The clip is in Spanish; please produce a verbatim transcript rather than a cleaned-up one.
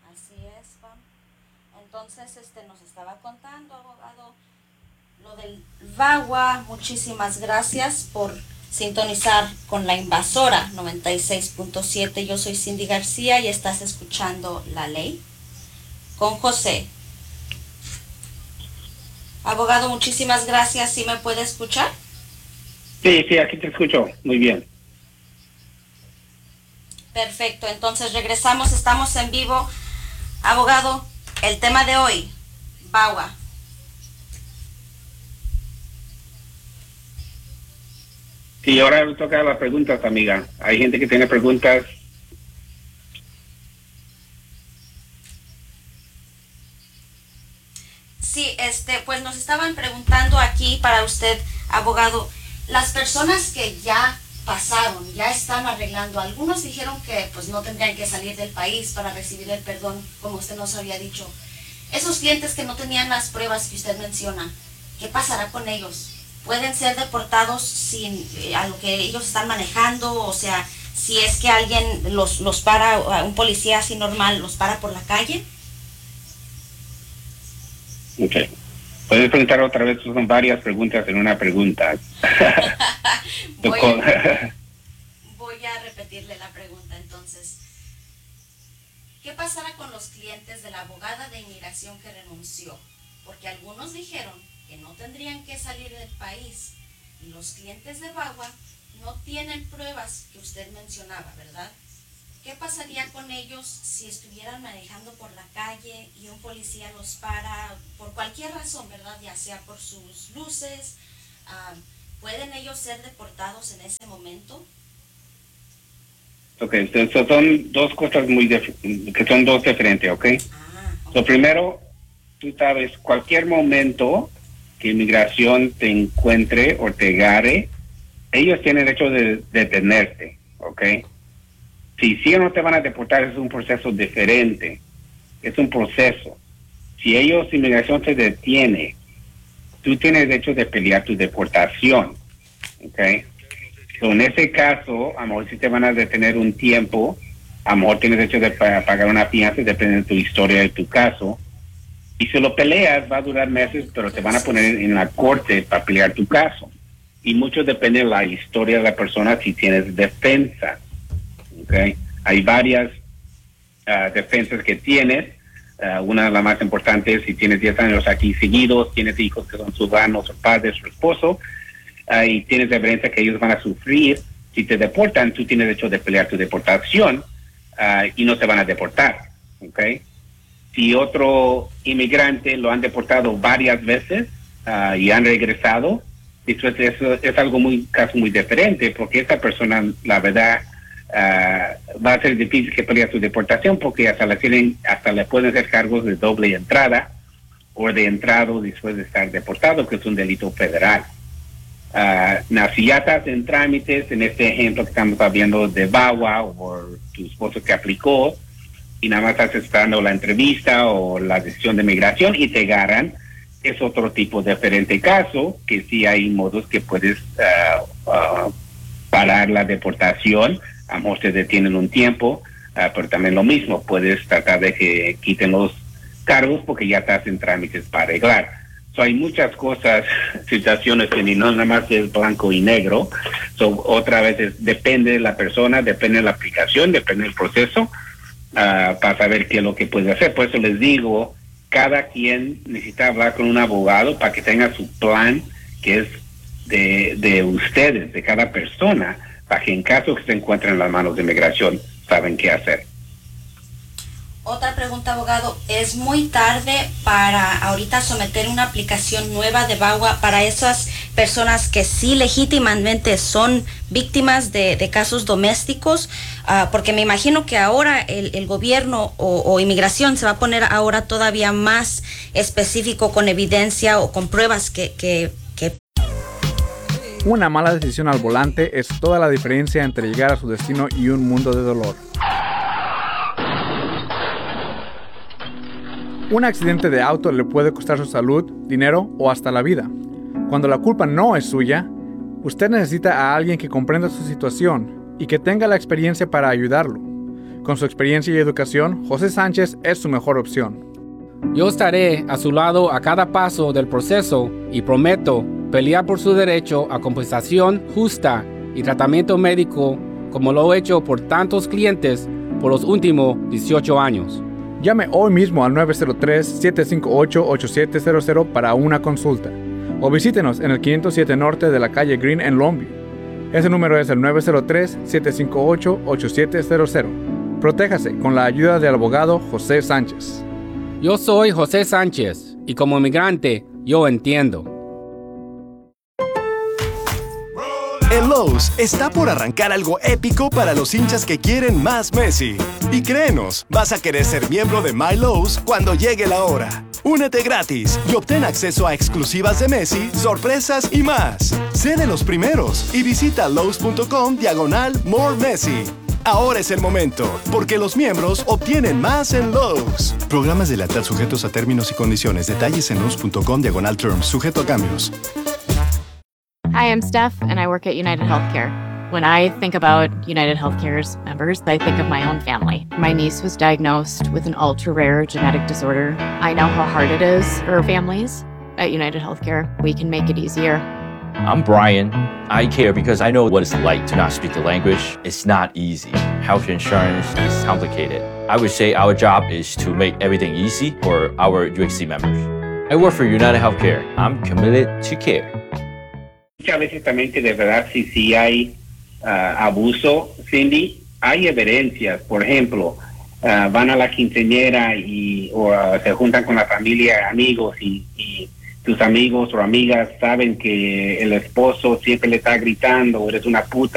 Así es, Pam. Entonces, este, nos estaba contando, abogado, lo del VAWA. Muchísimas gracias por sintonizar con la invasora noventa y seis punto siete. Yo soy Cindy García y estás escuchando La Ley con José. Abogado, muchísimas gracias. ¿Sí me puede escuchar? Sí, sí, aquí te escucho. Muy bien. Perfecto, entonces regresamos, estamos en vivo. Abogado, el tema de hoy, VAWA. Sí, ahora me toca las preguntas, amiga. Hay gente que tiene preguntas. Sí, este, pues nos estaban preguntando aquí para usted, abogado, las personas que ya pasaron, ya están arreglando, algunos dijeron que pues no tendrían que salir del país para recibir el perdón, como usted nos había dicho. Esos clientes que no tenían las pruebas que usted menciona, ¿qué pasará con ellos? ¿Pueden ser deportados sin eh, a lo que ellos están manejando? O sea, si es que alguien los, los para, un policía así normal, los para por la calle. Ok. Puedes preguntar otra vez, son varias preguntas en una pregunta. voy, a, voy a repetirle la pregunta entonces. ¿Qué pasará con los clientes de la abogada de inmigración que renunció? Porque algunos dijeron que no tendrían que salir del país y los clientes de VAWA no tienen pruebas que usted mencionaba, ¿verdad? ¿Qué pasaría con ellos si estuvieran manejando por la calle y un policía los para por cualquier razón, ¿verdad? Ya sea por sus luces, um, ¿pueden ellos ser deportados en ese momento? Ok, entonces son dos cosas muy que son dos diferentes, ¿ok? Ah, okay. Lo primero, tú sabes, cualquier momento que inmigración te encuentre o te agarre, ellos tienen derecho de detenerte, ¿ok? Si sí o no te van a deportar es un proceso diferente, es un proceso. Si ellos, inmigración, te detiene, tú tienes derecho de pelear tu deportación, ¿ok? So, en ese caso, a lo mejor si te van a detener un tiempo, a lo mejor tienes derecho de pagar una fianza, depende de tu historia y tu caso. Y si lo peleas, va a durar meses, pero te van a poner en la corte para pelear tu caso. Y mucho depende de la historia de la persona, si tienes defensa. Okay. Hay varias uh, defensas que tienes. Uh, una de las más importantes, si tienes diez años aquí seguidos, tienes hijos que son ciudadanos, su padre, su esposo, uh, y tienes evidencia que ellos van a sufrir. Si te deportan, tú tienes derecho de pelear tu deportación uh, y no te van a deportar. Okay. Si otro inmigrante lo han deportado varias veces uh, y han regresado, eso es, eso es algo muy caso muy diferente, porque esta persona, la verdad, Uh, va a ser difícil que pelee su deportación porque hasta le, tienen, hasta le pueden hacer cargos de doble entrada o de entrado después de estar deportado, que es un delito federal. Uh, no, si ya estás en trámites, en este ejemplo que estamos viendo de VAWA o tu esposo que aplicó y nada más estás esperando la entrevista o la decisión de migración y te agarran, es otro tipo de diferente caso, que sí hay modos que puedes uh, uh, parar la deportación. A lo mejor te detienen un tiempo, uh, pero también lo mismo, puedes tratar de que quiten los cargos porque ya estás en trámites para arreglar. So, hay muchas cosas, situaciones que ni no nada más es blanco y negro. So, otra vez es, depende de la persona, depende de la aplicación, depende del proceso, uh, para saber qué es lo que puede hacer. Por eso les digo, cada quien necesita hablar con un abogado para que tenga su plan, que es de, de ustedes, de cada persona, para que en caso que se encuentren en las manos de migración, saben qué hacer. Otra pregunta, abogado. ¿Es muy tarde para ahorita someter una aplicación nueva de VAWA para esas personas que sí legítimamente son víctimas de, de casos domésticos? Uh, porque me imagino que ahora el, el gobierno o, o inmigración se va a poner ahora todavía más específico con evidencia o con pruebas que... que, que Una mala decisión al volante es toda la diferencia entre llegar a su destino y un mundo de dolor. Un accidente de auto le puede costar su salud, dinero o hasta la vida. Cuando la culpa no es suya, usted necesita a alguien que comprenda su situación y que tenga la experiencia para ayudarlo. Con su experiencia y educación, José Sánchez es su mejor opción. Yo estaré a su lado a cada paso del proceso y prometo pelear por su derecho a compensación justa y tratamiento médico como lo he hecho por tantos clientes por los últimos dieciocho años. Llame hoy mismo al nueve cero tres, siete cinco ocho, ocho siete cero cero para una consulta o visítenos en el quinientos siete Norte de la calle Green en Longview. Ese número es el nueve cero tres, siete cinco ocho, ocho siete cero cero. Protéjase con la ayuda del abogado José Sánchez. Yo soy José Sánchez y como inmigrante yo entiendo. En Lowe's está por arrancar algo épico para los hinchas que quieren más Messi. Y créenos, vas a querer ser miembro de My Lowe's cuando llegue la hora. Únete gratis y obtén acceso a exclusivas de Messi, sorpresas y más. Sé de los primeros y visita Lowe's.com diagonal More Messi. Ahora es el momento, porque los miembros obtienen más en Lowe's. Programas de lealtad sujetos a términos y condiciones. Detalles en Lowe's.com diagonal terms. Sujeto a cambios. Hi, I'm Steph, and I work at United Healthcare. When I think about United Healthcare's members, I think of my own family. My niece was diagnosed with an ultra-rare genetic disorder. I know how hard it is for families. At United Healthcare, we can make it easier. I'm Brian. I care because I know what it's like to not speak the language. It's not easy. Health insurance is complicated. I would say our job is to make everything easy for our U H C members. I work for United Healthcare. I'm committed to care. Muchas veces también que de verdad si sí hay uh, abuso, Cindy, hay evidencias. Por ejemplo, uh, van a la quinceañera y o uh, se juntan con la familia, amigos y, y tus amigos o amigas saben que el esposo siempre le está gritando, eres una puta.